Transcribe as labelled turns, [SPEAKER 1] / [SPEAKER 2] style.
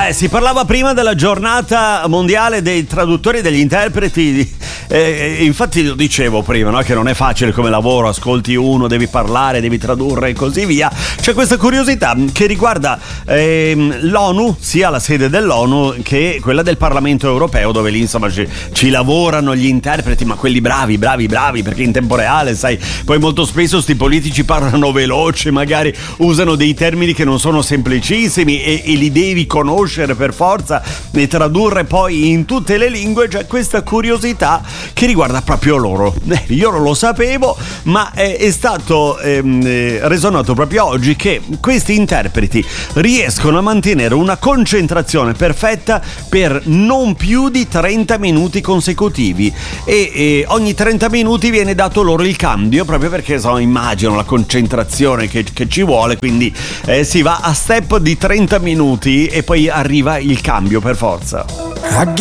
[SPEAKER 1] Si parlava prima della giornata mondiale dei traduttori e degli interpreti. Infatti lo dicevo prima, no? Che non è facile come lavoro, ascolti uno, devi parlare, devi tradurre e così via. C'è questa curiosità che riguarda l'ONU, sia la sede dell'ONU che quella del Parlamento Europeo, dove lì insomma ci lavorano gli interpreti, ma quelli bravi, perché in tempo reale, sai, poi molto spesso sti politici parlano veloce, magari usano dei termini che non sono semplicissimi e li devi conoscere per forza e tradurre poi in tutte le lingue. C'è questa curiosità che riguarda proprio loro. Io non lo sapevo, ma è stato reso noto proprio oggi che questi interpreti riescono a mantenere una concentrazione perfetta per non più di 30 minuti consecutivi e ogni 30 minuti viene dato loro il cambio, proprio perché immagino la concentrazione che ci vuole, quindi si va a step di 30 minuti e poi arriva il cambio per forza.